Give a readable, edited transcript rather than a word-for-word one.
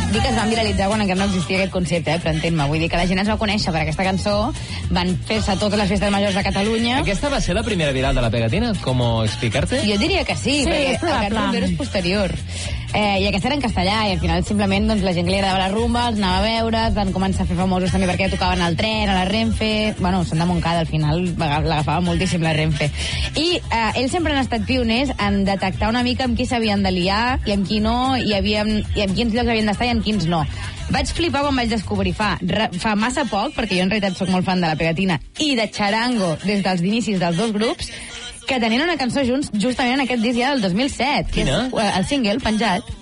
Dic que es van viralitzar quan encara no existia aquest concepte, però entén-me. Vull dir que la gent es va conèixer per aquesta cançó, van fer-se totes les festes majors de Catalunya. Aquesta va ser la primera viral de la pegatina? ¿Cómo explicarte? Jo diria que sí, perquè el Can Rumbero és posterior. I aquesta era en castellà, i al final simplement doncs, la gent que li agradava la rumba els anava a veure, es van començar a fer famosos també perquè tocaven al tren, a la Renfe. Bueno, són de Montcada, al final l'agafava moltíssim la Renfe. I ells sempre han estat pioners en detectar una mica amb qui s'havien de liar i amb qui no, i en quins llocs havien d'estar i en quins no. Vaig flipar quan vaig descobrir fa massa poc, perquè jo en realitat sóc molt fan de la pegatina i de Charango des dels inicis dels dos grups, que tenien una cançó junts justament en aquest disc ja del 2007. Quina? Que és el single penjat.